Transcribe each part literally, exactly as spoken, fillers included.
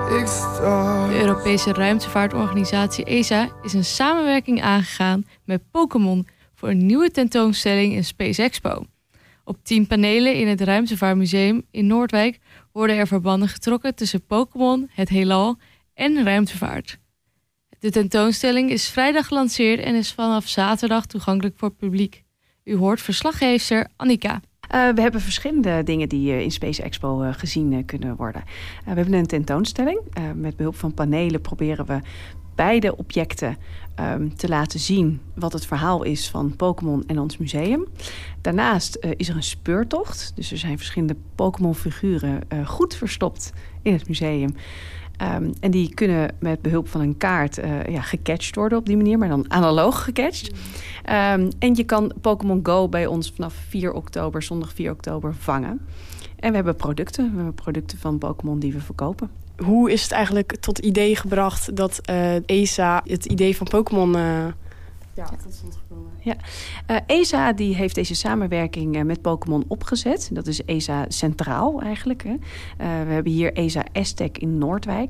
De Europese ruimtevaartorganisatie E S A is een samenwerking aangegaan met Pokémon voor een nieuwe tentoonstelling in Space Expo. Op tien panelen in het Ruimtevaartmuseum in Noordwijk worden er verbanden getrokken tussen Pokémon, het heelal en ruimtevaart. De tentoonstelling is vrijdag gelanceerd en is vanaf zaterdag toegankelijk voor het publiek. U hoort verslaggeefster Annika. Uh, we hebben verschillende dingen die uh, in Space Expo uh, gezien uh, kunnen worden. Uh, we hebben een tentoonstelling. Uh, met behulp van panelen proberen we beide objecten um, te laten zien wat het verhaal is van Pokémon en ons museum. Daarnaast uh, is er een speurtocht. Dus er zijn verschillende Pokémon-figuren uh, goed verstopt in het museum. Um, en die kunnen met behulp van een kaart uh, ja, gecatcht worden op die manier, maar dan analoog gecatcht. Um, en je kan Pokémon Go bij ons vanaf vier oktober, zondag vier oktober, vangen. En we hebben producten. We hebben producten van Pokémon die we verkopen. Hoe is het eigenlijk tot idee gebracht dat uh, E S A het idee van Pokémon uh, ja, tot stand gekomen? Ja, uh, E S A die heeft deze samenwerking uh, met Pokémon opgezet. Dat is E S A Centraal eigenlijk. Hè. Uh, we hebben hier E S A Aztec in Noordwijk.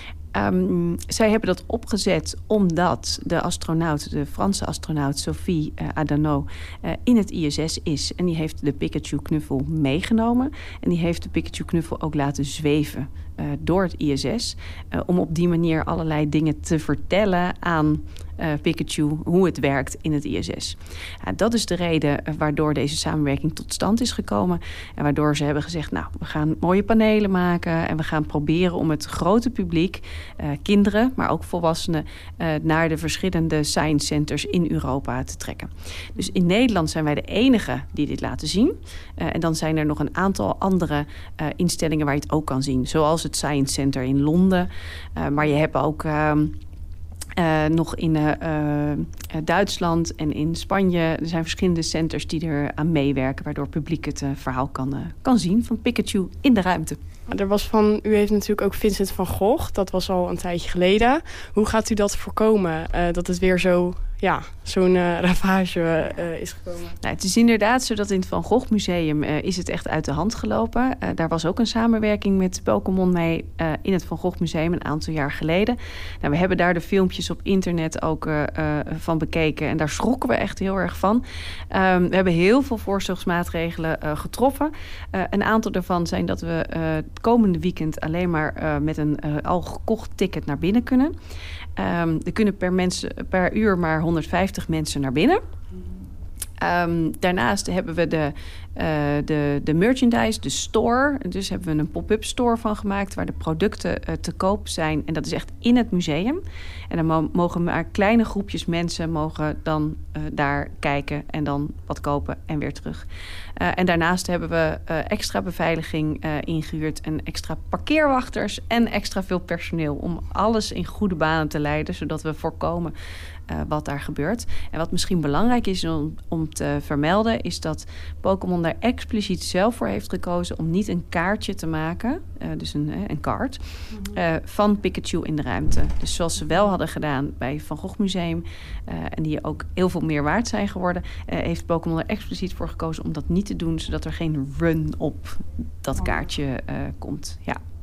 Um, zij hebben dat opgezet omdat de astronaut, de Franse astronaut Sophie uh, Adano, uh, in het I S S is. En die heeft de Pikachu-knuffel meegenomen. En die heeft de Pikachu-knuffel ook laten zweven uh, door het I S S. Uh, om op die manier allerlei dingen te vertellen aan uh, Pikachu, hoe het werkt in het I S S. Uh, dat is de reden uh, waardoor deze samenwerking tot stand is gekomen. En waardoor ze hebben gezegd, nou, we gaan mooie panelen maken. En we gaan proberen om het grote publiek, Uh, kinderen, maar ook volwassenen, uh, naar de verschillende science centers in Europa te trekken. Dus in Nederland zijn wij de enige die dit laten zien. Uh, en dan zijn er nog een aantal andere uh, instellingen waar je het ook kan zien. Zoals het Science Center in Londen. Uh, maar je hebt ook Uh, Uh, nog in uh, uh, Duitsland en in Spanje. Er zijn verschillende centers die er aan meewerken, waardoor het publiek het uh, verhaal kan, uh, kan zien van Pikachu in de ruimte. Er was van, u heeft natuurlijk ook Vincent van Gogh. Dat was al een tijdje geleden. Hoe gaat u dat voorkomen? Uh, dat het weer zo, ja, zo'n uh, ravage uh, is gekomen? Nou, het is inderdaad zo dat in het Van Gogh Museum uh, is het echt uit de hand gelopen. Uh, daar was ook een samenwerking met Pokémon mee uh, in het Van Gogh Museum een aantal jaar geleden. Nou, we hebben daar de filmpjes op internet ook uh, uh, van bekeken. En daar schrokken we echt heel erg van. Um, we hebben heel veel voorzorgsmaatregelen uh, getroffen. Uh, een aantal daarvan zijn dat we Uh, komende weekend alleen maar uh, met een uh, al gekocht ticket naar binnen kunnen. Um, er kunnen per, mensen, per uur maar honderdvijftig mensen naar binnen. Um, daarnaast hebben we de, uh, de, de merchandise, de store. Dus hebben we een pop-up store van gemaakt waar de producten uh, te koop zijn. En dat is echt in het museum. En dan mo- mogen maar kleine groepjes mensen mogen dan uh, daar kijken en dan wat kopen en weer terug. Uh, en daarnaast hebben we uh, extra beveiliging uh, ingehuurd en extra parkeerwachters en extra veel personeel om alles in goede banen te leiden, zodat we voorkomen Uh, wat daar gebeurt. En wat misschien belangrijk is om, om te vermelden, is dat Pokémon daar expliciet zelf voor heeft gekozen om niet een kaartje te maken, uh, dus een, uh, een kaart, uh, van Pikachu in de ruimte. Dus zoals ze wel hadden gedaan bij het Van Gogh Museum, uh, en die ook heel veel meer waard zijn geworden, uh, heeft Pokémon er expliciet voor gekozen om dat niet te doen, zodat er geen run op dat kaartje uh, komt. Ja.